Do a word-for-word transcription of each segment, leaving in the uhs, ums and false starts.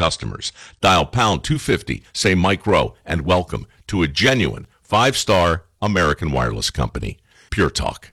customers. Dial pound two fifty, say Mike Rowe, and welcome to a genuine five-star American Wireless Company. Pure Talk.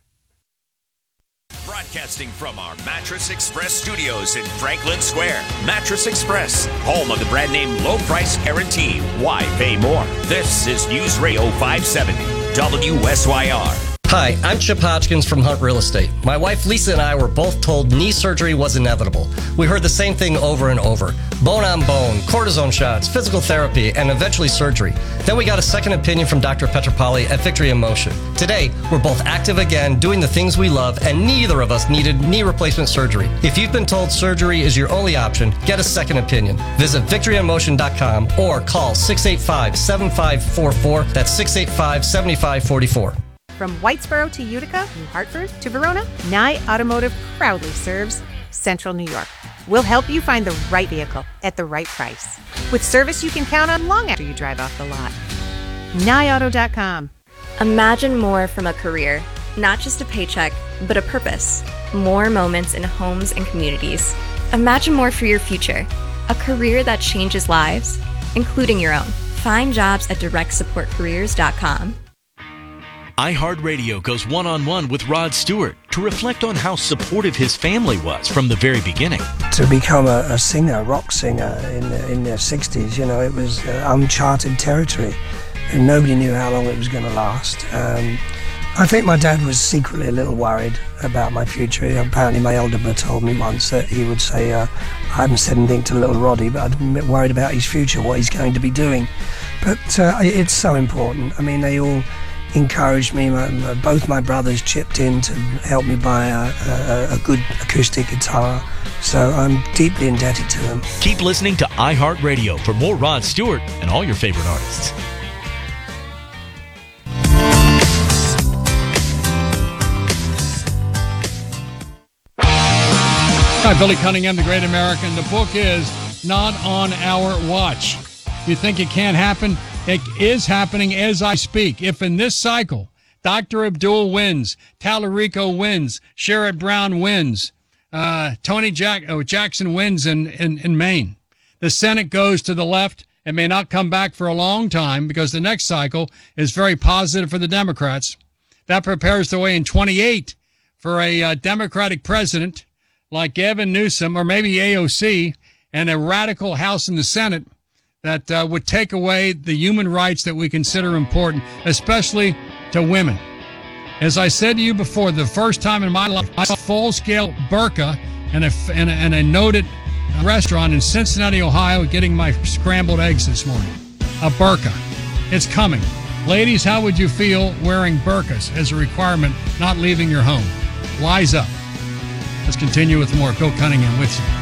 Broadcasting from our Mattress Express studios in Franklin Square. Mattress Express, home of the brand name low price guarantee. Why pay more? This is News Radio five seventy, W S Y R. Hi, I'm Chip Hodgkins from Hunt Real Estate. My wife Lisa and I were both told knee surgery was inevitable. We heard the same thing over and over. Bone on bone, cortisone shots, physical therapy, and eventually surgery. Then we got a second opinion from Doctor Petropoli at Victory in Motion. Today, we're both active again, doing the things we love, and neither of us needed knee replacement surgery. If you've been told surgery is your only option, get a second opinion. Visit victory in motion dot com or call six eight five, seven five four four. That's six eight five, seven five four four. From Whitesboro to Utica, New Hartford to Verona, Nye Automotive proudly serves Central New York. We'll help you find the right vehicle at the right price, with service you can count on long after you drive off the lot. Nye Auto dot com. Imagine more from a career, not just a paycheck, but a purpose. More moments in homes and communities. Imagine more for your future, a career that changes lives, including your own. Find jobs at direct support careers dot com. iHeartRadio goes one-on-one with Rod Stewart to reflect on how supportive his family was from the very beginning. To become a, a singer, a rock singer in the, in their sixties, you know, it was uh, uncharted territory. And nobody knew how long it was going to last. Um, I think my dad was secretly a little worried about my future. Apparently my elder brother told me once that he would say, uh, I haven't said anything to little Roddy, but I'm a bit worried about his future, what he's going to be doing. But uh, it's so important. I mean, they all encouraged me. My, my, both my brothers chipped in to help me buy a, a, a good acoustic guitar. So I'm deeply indebted to them. Keep listening to iHeartRadio for more Rod Stewart and all your favorite artists. Hi, Billy Cunningham, The Great American. The book is Not on Our Watch. You think it can't happen? It is happening as I speak. If in this cycle, Doctor Abdul wins, Tallarico wins, Sherrod Brown wins, uh, Tony Jack- oh, Jackson wins in, in, in Maine, the Senate goes to the left and may not come back for a long time because the next cycle is very positive for the Democrats. That prepares the way in twenty-eight for a uh, Democratic president like Gavin Newsom or maybe A O C and a radical House in the Senate that uh, would take away the human rights that we consider important, especially to women. As I said to you before, the first time in my life, I saw a full-scale burqa in a, in a, in a noted restaurant in Cincinnati, Ohio, getting my scrambled eggs this morning. A burqa. It's coming. Ladies, how would you feel wearing burqas as a requirement, not leaving your home? Wise up. Let's continue with more. Bill Cunningham with you.